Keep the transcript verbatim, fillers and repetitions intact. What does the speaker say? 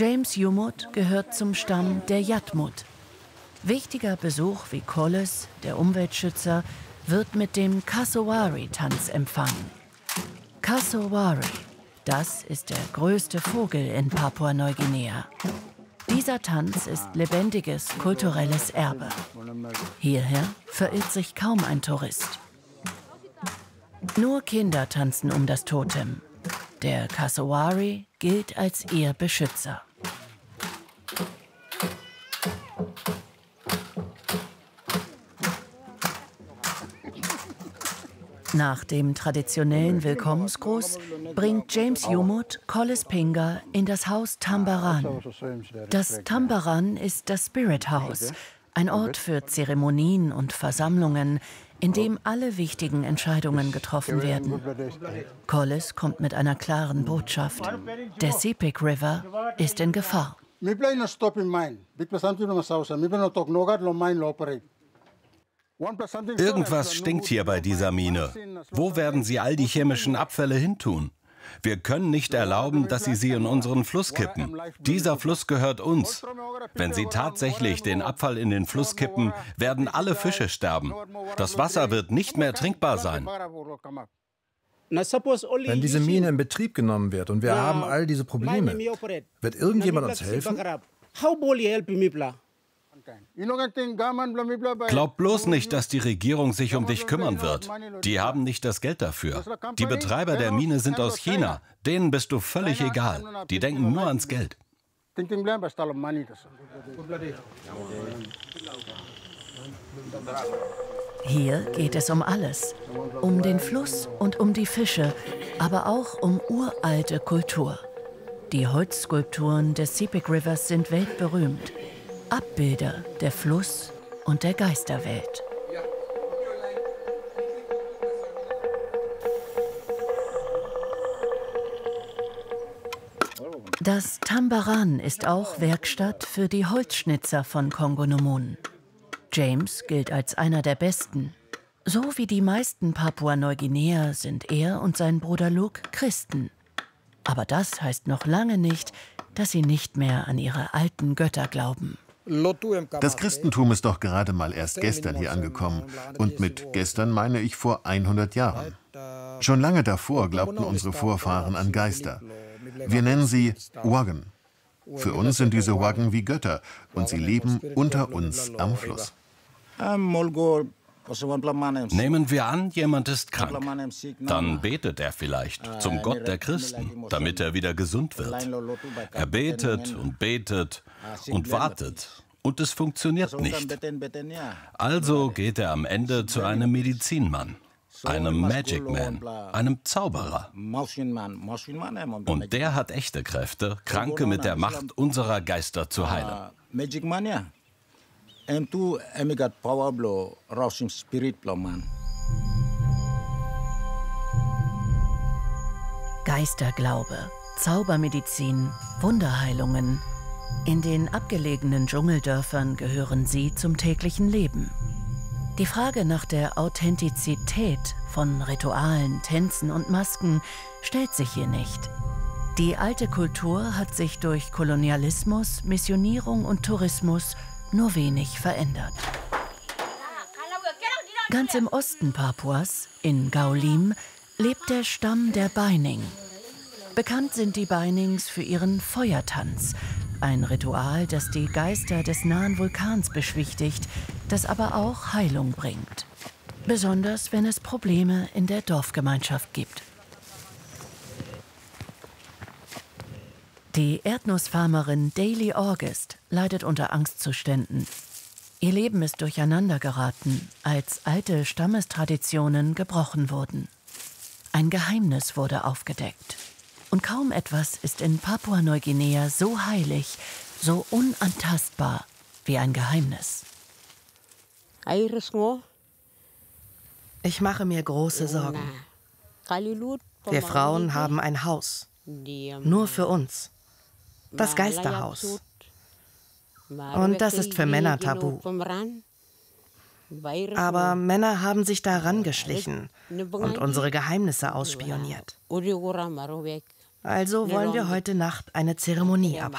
James Yumut gehört zum Stamm der Yatmut. Wichtiger Besuch wie Collis, der Umweltschützer, wird mit dem Cassowary-Tanz empfangen. Cassowary, das ist der größte Vogel in Papua-Neuguinea. Dieser Tanz ist lebendiges kulturelles Erbe. Hierher verirrt sich kaum ein Tourist. Nur Kinder tanzen um das Totem. Der Cassowary gilt als ihr Beschützer. Nach dem traditionellen Willkommensgruß bringt James Yumut Collis Pinga in das Haus Tambaran. Das Tambaran ist das Spirit House, ein Ort für Zeremonien und Versammlungen, in dem alle wichtigen Entscheidungen getroffen werden. Collis kommt mit einer klaren Botschaft. Der Sepik River ist in Gefahr. Irgendwas stinkt hier bei dieser Mine. Wo werden sie all die chemischen Abfälle hintun? Wir können nicht erlauben, dass sie sie in unseren Fluss kippen. Dieser Fluss gehört uns. Wenn sie tatsächlich den Abfall in den Fluss kippen, werden alle Fische sterben. Das Wasser wird nicht mehr trinkbar sein. Wenn diese Mine in Betrieb genommen wird und wir haben all diese Probleme, wird irgendjemand uns helfen? Glaub bloß nicht, dass die Regierung sich um dich kümmern wird. Die haben nicht das Geld dafür. Die Betreiber der Mine sind aus China. Denen bist du völlig egal. Die denken nur ans Geld. Hier geht es um alles. Um den Fluss und um die Fische, aber auch um uralte Kultur. Die Holzskulpturen des Sepik Rivers sind weltberühmt. Abbilder der Fluss- und der Geisterwelt. Das Tambaran ist auch Werkstatt für die Holzschnitzer von Kongo-No-Mun. James gilt als einer der Besten. So wie die meisten Papua-Neuguineer sind er und sein Bruder Luke Christen. Aber das heißt noch lange nicht, dass sie nicht mehr an ihre alten Götter glauben. Das Christentum ist doch gerade mal erst gestern hier angekommen. Und mit gestern meine ich vor hundert Jahren. Schon lange davor glaubten unsere Vorfahren an Geister. Wir nennen sie Wagen. Für uns sind diese Wagen wie Götter und sie leben unter uns am Fluss. Nehmen wir an, jemand ist krank. Dann betet er vielleicht zum Gott der Christen, damit er wieder gesund wird. Er betet und betet und wartet. Und es funktioniert nicht. Also geht er am Ende zu einem Medizinmann, einem Magic Man, einem Zauberer. Und der hat echte Kräfte, Kranke mit der Macht unserer Geister zu heilen. Geisterglaube, Zaubermedizin, Wunderheilungen. In den abgelegenen Dschungeldörfern gehören sie zum täglichen Leben. Die Frage nach der Authentizität von Ritualen, Tänzen und Masken stellt sich hier nicht. Die alte Kultur hat sich durch Kolonialismus, Missionierung und Tourismus nur wenig verändert. Ganz im Osten Papuas, in Gaulim, lebt der Stamm der Baining. Bekannt sind die Bainings für ihren Feuertanz, ein Ritual, das die Geister des nahen Vulkans beschwichtigt, das aber auch Heilung bringt. Besonders, wenn es Probleme in der Dorfgemeinschaft gibt. Die Erdnussfarmerin Daily August leidet unter Angstzuständen. Ihr Leben ist durcheinander geraten, als alte Stammestraditionen gebrochen wurden. Ein Geheimnis wurde aufgedeckt. Und kaum etwas ist in Papua-Neuguinea so heilig, so unantastbar wie ein Geheimnis. Ich mache mir große Sorgen. Wir Frauen haben ein Haus, nur für uns. Das Geisterhaus. Und das ist für Männer tabu. Aber Männer haben sich daran geschlichen und unsere Geheimnisse ausspioniert. Also wollen wir heute Nacht eine Zeremonie abhalten.